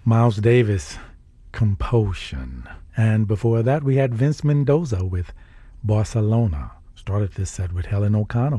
Miles Davis, Compulsion. And before that, we had Vince Mendoza with Barcelona. Started this set with Helen O'Connell